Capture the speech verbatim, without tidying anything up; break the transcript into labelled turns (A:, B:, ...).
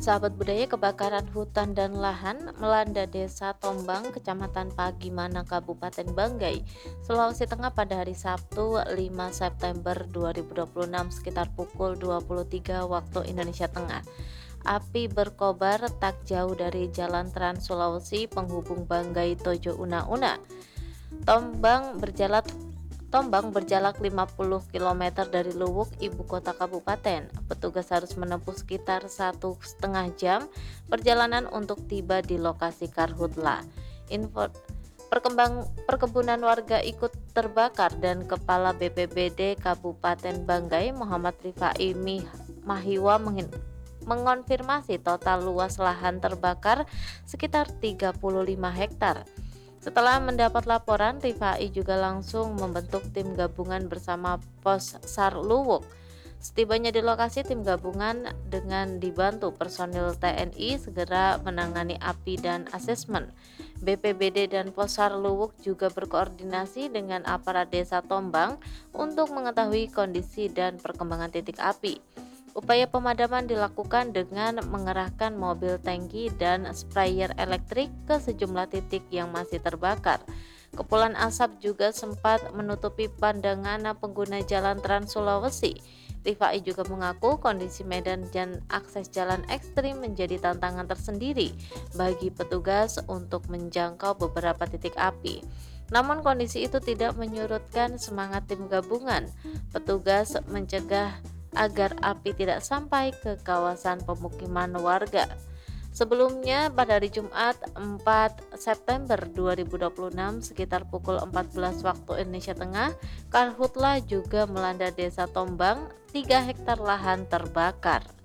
A: Sahabat budaya, kebakaran hutan dan lahan melanda Desa Tombang, Kecamatan Pagimana, Kabupaten Banggai, Sulawesi Tengah pada hari Sabtu lima September dua ribu dua puluh enam sekitar pukul dua puluh tiga waktu Indonesia Tengah. Api berkobar tak jauh dari Jalan Trans Sulawesi penghubung Banggai Tojo Una-Una. Tombang berjalan Tombang berjarak lima puluh kilometer dari Luwuk, ibu kota kabupaten. Petugas harus menempuh sekitar satu setengah jam perjalanan untuk tiba di lokasi karhutla. Info perkembang perkebunan warga ikut terbakar dan Kepala B P B D Kabupaten Banggai Muhammad Rifai Mahiwa mengin- mengonfirmasi total luas lahan terbakar sekitar tiga puluh lima hektar. Setelah mendapat laporan, Rifai juga langsung membentuk tim gabungan bersama Pos SAR Luwuk. Setibanya di lokasi, tim gabungan dengan dibantu personil T N I segera menangani api dan asesmen. B P B D dan Pos SAR Luwuk juga berkoordinasi dengan aparat Desa Tombang untuk mengetahui kondisi dan perkembangan titik api. Upaya pemadaman dilakukan dengan mengerahkan mobil tangki dan sprayer elektrik ke sejumlah titik yang masih terbakar. Kepulan asap juga sempat menutupi pandangan pengguna jalan Trans Sulawesi. Rifai juga mengaku kondisi medan dan akses jalan ekstrim menjadi tantangan tersendiri bagi petugas untuk menjangkau beberapa titik api. Namun kondisi itu tidak menyurutkan semangat tim gabungan. Petugas mencegah agar api tidak sampai ke kawasan pemukiman warga. Sebelumnya pada hari Jumat empat September dua ribu dua puluh enam sekitar pukul empat belas waktu Indonesia Tengah, karhutla juga melanda Desa Tombang, tiga hektar lahan terbakar.